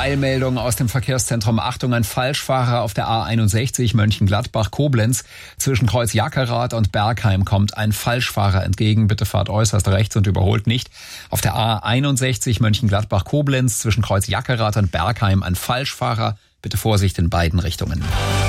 Eilmeldung aus dem Verkehrszentrum. Achtung, ein Falschfahrer auf der A61 Mönchengladbach-Koblenz. Zwischen Kreuz Jackerath und Bergheim kommt ein Falschfahrer entgegen. Bitte fahrt äußerst rechts und überholt nicht. Auf der A61 Mönchengladbach-Koblenz zwischen Kreuz Jackerath und Bergheim ein Falschfahrer. Bitte Vorsicht in beiden Richtungen.